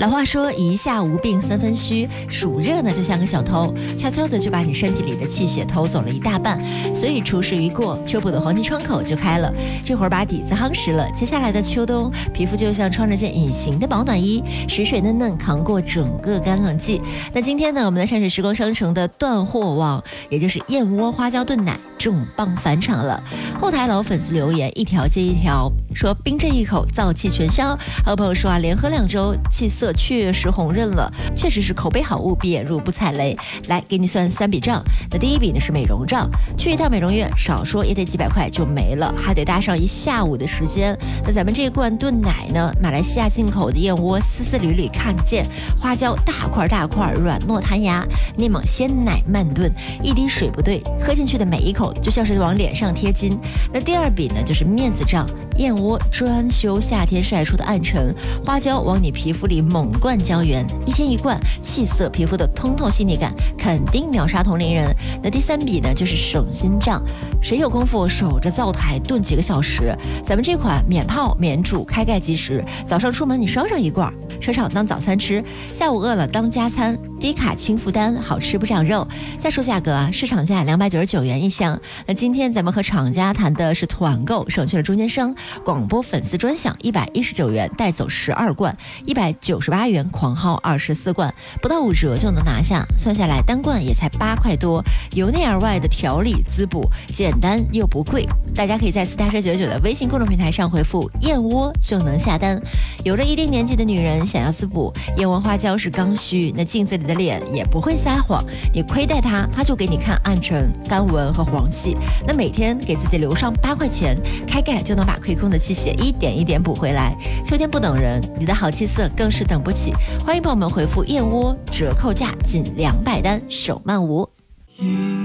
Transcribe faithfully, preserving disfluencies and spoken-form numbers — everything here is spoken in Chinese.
老话说一下无病三分虚，暑热呢就像个小偷，悄悄的就把你身体里的气血偷走了一大半。所以除湿一过，秋补的黄金窗口就开了，这会儿把底子夯实了，接下来的秋冬皮肤就像穿了件隐形的保暖衣，水水嫩嫩扛过整个干冷季。那今天呢，我们的山水时光商城的断货网，也就是燕窝花椒炖奶重磅返场了。后台老粉丝留言一条接一条，说冰这一口燥气全消。还有朋友说啊，连喝两周气色确实红润了，确实是口碑好物，别入不踩雷。来给你算三笔账，那第一笔呢是美容账，去一趟美容院少说也得几百块就没了，还得搭上一下午的时间。那咱们这一罐炖奶呢，马来西亚进口的燕窝丝丝缕缕看得见，花椒大块大块软糯弹牙，内蒙鲜奶慢炖，一滴水不对，喝进去的每一口就像是往脸上贴金。那第二笔呢就是面子账，燕窝专修夏天晒出的暗沉，花椒往你皮肤里猛灌胶原，一天一罐，气色皮肤的通透细腻感肯定秒杀同龄人。那第三笔呢就是省心账，谁有功夫守着灶台炖几个小时？咱们这款免泡免煮开盖即食，早上出门你烧上一罐，车上当早餐吃，下午饿了当加餐，低卡轻负担，好吃不长肉。再说价格啊，市场价两百九十九元一箱。那今天咱们和厂家谈的是团购，省去了中间商，广播粉丝专享一百一十九元带走十二罐，一百九十八元狂薅二十四罐，不到五折就能拿下，算下来单罐也才八块多，由内而外的调理滋补，简单又不贵。大家可以在四大车九九的微信公众平台上回复燕窝就能下单。有了一定年纪的女人想要滋补，燕窝花椒是刚需，那镜子里的脸也不会撒谎，你亏待它，它就给你看暗沉、干纹和黄细。那每天给自己留上八块钱，开盖就能把亏空的气血一点一点补回来。秋天不等人，你的好气色更是等不起。欢迎朋友们回复燕窝，折扣价仅两百单，手慢无。